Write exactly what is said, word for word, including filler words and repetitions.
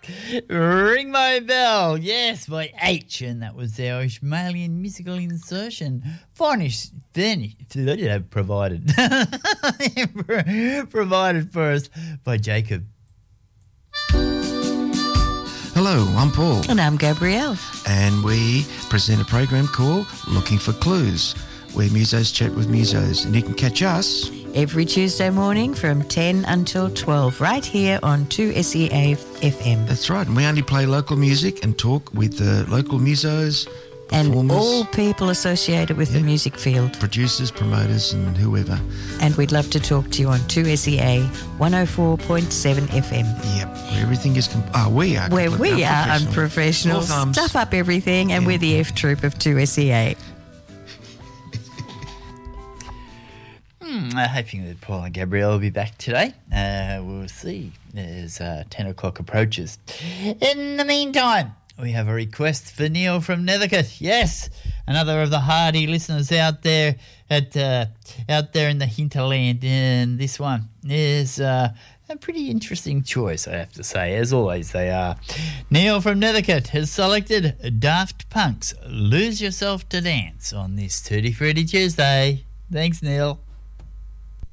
Ring My Bell, yes, by H, and that was our Ishmaelian musical insertion. Furnished, furnished, provided, provided for us by Jacob. Hello, I'm Paul. And I'm Gabrielle. And we present a program called Looking for Clues, where musos chat with musos. And you can catch us every Tuesday morning from ten until twelve, right here on two S E A F M. That's right. And we only play local music and talk with the local musos, and all people associated with yeah. the music field. Producers, promoters and whoever. And we'd love to talk to you on two S E A one oh four point seven F M. Yep, where everything is... Com- oh, we are... Where we are unprofessional. Stuff up everything, and yeah. we're the F Troop of two S E A. hmm, I'm hoping that Paul and Gabrielle will be back today. Uh, we'll see as uh, ten o'clock approaches. In the meantime, we have a request for Neil from Nethercote. Yes, another of the hardy listeners out there at uh, out there in the hinterland. And this one is uh, a pretty interesting choice, I have to say. As always, they are. Neil from Nethercote has selected Daft Punk's Lose Yourself to Dance on this Tutti Frutti Tuesday. Thanks, Neil.